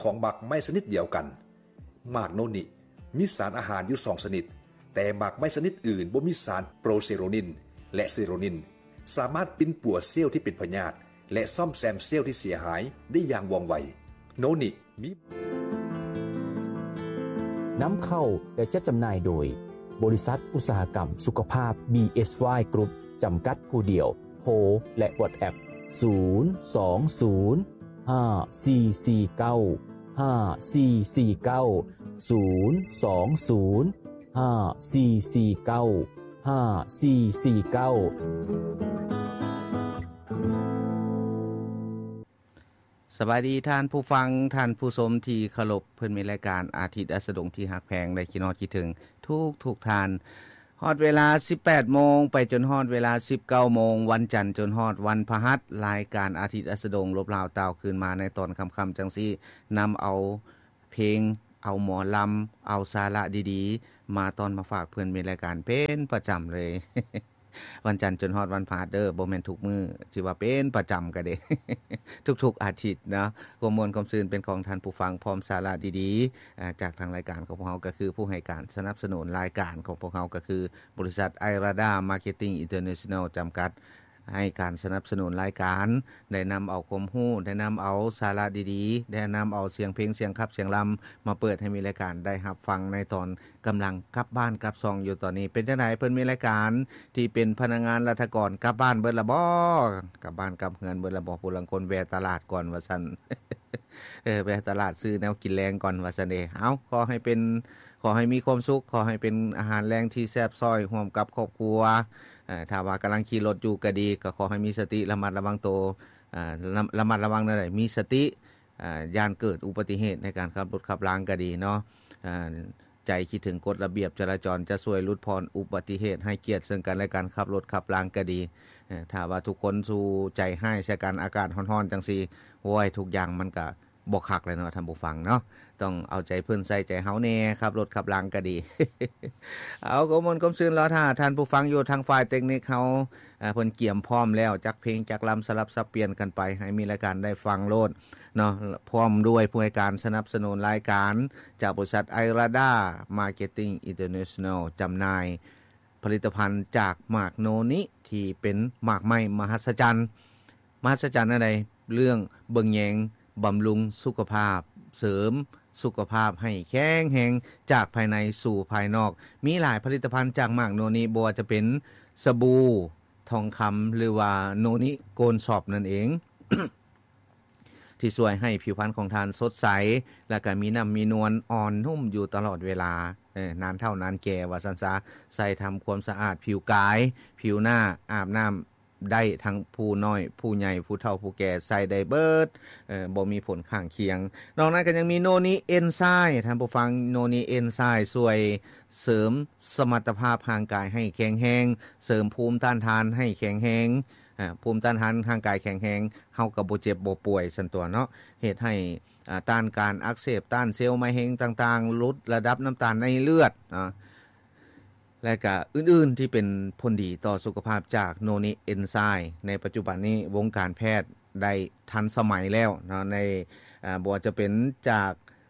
ของหมากไม้ชนิดเดียวกันหมากโนนิมีสารอาหารอยู่2ชนิดแต่หมากไม้ชนิดอื่นบ่มีสารโปรเซโรนินและเซโรนินสามารถปิ้นป่วนเซลล์ที่เป็นพยาธิและซ่อมแซมเซลล์ที่เสียหายได้อย่างว่องไวโนนิมีน้ำเข้าและจัดจำหน่ายโดยบริษัทอุตสาหกรรมสุขภาพ BSY Group จำกัดผู้เดียวโทรและ WhatsApp 020 5449 5449 020 5449 5449 สวัสดีท่านผู้ฟังท่านผู้ชมที่เคารพเพิ่นมีรายการอาทิตย์อัสดงที่ฮักแพงได้คิดฮอดคิดถึงทุกท่านฮอดเวลา 18:00 นไปจนฮอดเวลา 19:00 นวันจันทร์จนฮอดวันพฤหัสรายการอาทิตย์อัสดงลบลาวตาวคืนมาในตอนค่ำๆจังซี่นำเอาเพลงเอาหมอลำเอาสาระดีๆมาตอนมาฝากเพิ่นมีรายการเป็นประจำเลย วันจันทร์จนฮอดวันพฤหัสเด้อบ่แม่นทุกมื้อสิว่าเป็นประจำก็เด้ ทุกๆอาทิตย์นะความม่วนความซื่นเป็นของท่านผู้ฟังพร้อมสาระดีๆจากทางรายการของพวกเราก็คือผู้ให้การสนับสนุนรายการของพวกเราก็คือบริษัท Irada Marketing International จำกัดให้การสนับสนุนรายการได้นำเอาความรู้ได้นำเอาสาระดีๆได้นำเอาเสียงเพลงเสียงขับเสียงลำมาเปิดให้มีรายการได้รับฟังในตอนกำลังกลับบ้านกลับซองอยู่ตอนนี้เป็นจังได๋เพิ่นมีรายการที่เป็นพนักงานราชการกลับบ้านเบิดละบ่กลับบ้านกลับเรือนเบิดละบ่ผู้ลางคนแวะตลาดก่อนว่าซั่น แวะตลาดซื้อแนวกินแรงก่อนว่าซั่นเด้เอ้าขอให้มีความสุขขอให้เป็นอาหารแรงที่แซ่บซ้อยร่วมกับครอบครัวถ้าว่ากำลังขี่รถอยู่ก็ดีก็ขอให้มีสติระมัดระวังตัวระมัดระวังนั่นแหละมีสติย่านเกิดอุบัติเหตุในการขับรถขับราก็ดีเนาะใจคิดถึงกฎระเบียบจราจรจะช่วยลดพรอุบัติเหตุให้เกียรติซึ่งกันและกันขับรถขับราก็ดีถ้าว่าทุกคนสู้ใจให้ใช้กันอากาศร้อนๆจังซี่โอ้ยทุกอย่างมันก็บ่คักเลยเนาะท่านผู้ฟังเนาะต้องเอาใจเพิ่นใส่ใจเฮาแน่ครับรถขับลังก็ดี เอาก็มนต์ซื่นรอท่าท่านผู้ฟังอยู่ทางฝ่ายเทคนิคเฮาเพิ่นเกียมพร้อมแล้วจักเพลงจักลำสลับสับเปลี่ยนกันไปให้มีรายการได้ฟังโลดเนาะพร้อมด้วยผู้ให้การสนับสนุนรายการจากบริษัท Irada Marketing International จำหน่ายผลิตภัณฑ์จากหมากโนนิที่เป็นหมากไม้มหัศจรรย์อะไรเรื่องเบิ่งแยงบำรุงสุขภาพเสริมสุขภาพให้แข็งแรงจากภายในสู่ภายนอกมีหลายผลิตภัณฑ์จากหมากโนนิบ่ว่าจะเป็นสบู่ทองคำหรือว่าโนนิโกลช็อปนั่นเอง ที่ช่วยให้ผิวพรรณของท่านสดใสและก็มีน้ำมีนวลอ่อนนุ่มอยู่ตลอดเวลานานเท่านานแก่ว่าซั่นซะใส่ทำความสะอาดผิวกายผิวหน้าอาบน้ำได้ทั้งผู้น้อยผู้ใหญ่ผู้เฒ่าผู้แก่ใส่ได้เบิดบ่มีผลข้างเคียงนอกนั้นก็ยังมีโนนิเอนไซม์ท่านผู้ฟังโนนิเอนไซม์ช่วยเสริมสมรรถภาพร่างกายให้แข็งแรงเสริมภูมิต้านทานให้แข็งแรงภูมิต้านทานร่างกายแข็งแรงเฮาก็บ่เจ็บบ่ป่วยซั่นตัวเนาะเฮ็ดให้ต้านการอักเสบต้านเซลล์มะเร็งต่างๆลดระดับน้ำตาลในเลือดและก็อื่นๆที่เป็นผลดีต่อสุขภาพจากโนนิเอนไซม์ในปัจจุบันนี้วงการแพทย์ได้ทันสมัยแล้วเนาะในบ่ว่าจะเป็นจาก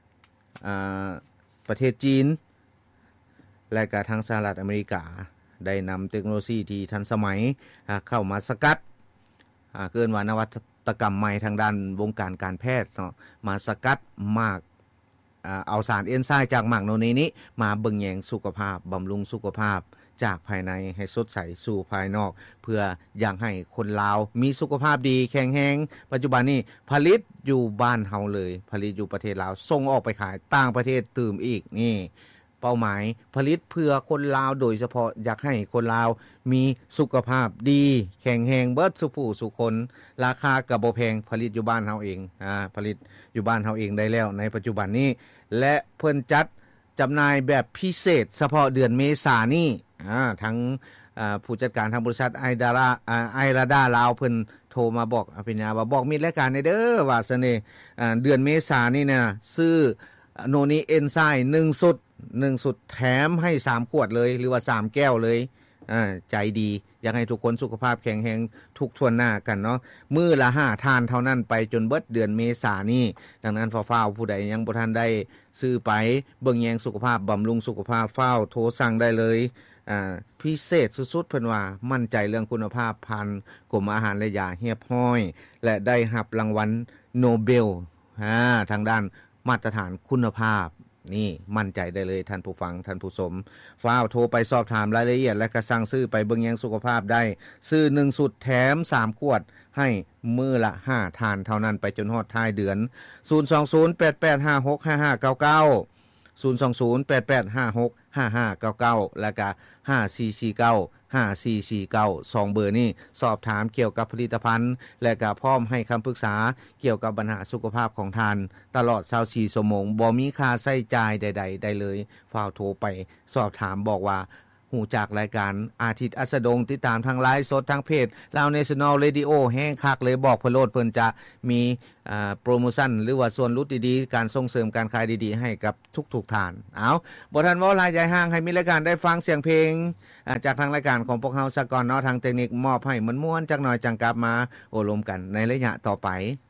ประเทศจีนและก็ทางสหรัฐอเมริกาได้นำเทคโนโลยีที่ทันสมัยเข้ามาสกัดเกินว่านวัตกรรมใหม่ทางด้านวงการการแพทย์เนาะมาสกัดมากเอาสารเอนไซม์จากหมากโนนินี้มาเบิ่งแยงสุขภาพบำรุงสุขภาพจากภายในให้สดใสสู่ภายนอกเพื่ออยากให้คนลาวมีสุขภาพดีแข็งแรงปัจจุบันนี้ผลิตอยู่บ้านเฮาเลยผลิตอยู่ประเทศลาวส่งออกไปขายต่างประเทศตื่มอีกนี่เป้าหมายผลิตเพื่อคนลาวโดยเฉพาะอยากให้คนลาวมีสุขภาพดีแข็งแรงเบิดสุผู้สุคนราคาก็บ่แพงผลิตอยู่บ้านเฮาเองผลิตอยู่บ้านเฮาเองได้แล้วในปัจจุบันนี้และเพิ่นจัดจำหน่ายแบบพิเศษเฉพาะเดือนเมษายนนี้ทั้งผู้จัดการทางบริษัทไอราดาลาวเพิ่นโทรมาบอกอภิญญาว่าบอกมีรายการในเด้อว่าซั่นนี่เดือนเมษายนนี้นะซื้อโนนิเอนไซม์1สุดแถมให้3ขวดเลยหรือว่า3แก้วเลยใจดีอยากให้ทุกคนสุขภาพแข็งแรงทุกทวนหน้ากันเนาะมื้อละ5ทานเท่านั้นไปจนเบิดเดือนเมษายนนี้ดังนั้นฟ้าวๆผู้ใดยังบ่ทันได้ซื้อไปเบิ่งแยงสุขภาพบำรุงสุขภาพฟ้าวโทรสั่งได้เลยพิเศษสุดๆเพิ่นว่ามั่นใจเรื่องคุณภาพพันธุ์กรมอาหารและยาเรียบร้อยและได้รับรางวัลโนเบลทางด้านมาตรฐานคุณภาพนี่มั่นใจได้เลยท่านผู้ฟังท่านผู้ชมฟ้าวโทรไปสอบถามรายละเอียดและก็สั่งซื้อไปเบิ่งแยงสุขภาพได้ซื้อ1สุดแถม3ขวดให้มื้อละ5ทานเท่านั้นไปจนฮอดท้ายเดือน02088565599 02088565599แล้วก็54495449 2เบอร์นี้สอบถามเกี่ยวกับผลิตภัณฑ์และก็พร้อมให้คำปรึกษาเกี่ยวกับปัญหาสุขภาพของท่านตลอด24ชั่วโมงบ่มีค่าใช้จ่ายใดๆได้เลยฟ้าวโทรไปสอบถามบอกว่าหูจากรายการอาทิตย์อัสดงติดตามทางไลฟ์สดทางเพจลาว National Radio แห้งคักเลยบอกเพิ่นโลดเพิ่นจะมีโปรโมชั่นหรือว่าส่วนลดดีๆการส่งเสริมการขายดีๆให้กับทุกๆท่านเอาบ่ทันเว้าหลายใหญ่ห้างให้มีรายการได้ฟังเสียงเพลงจากทางรายการของพวกเฮาซะก่อนเนาะทางเทคนิคมอบให้ม่วนๆจักหน่อยจังกลับมาโอลมกันในระยะต่อไป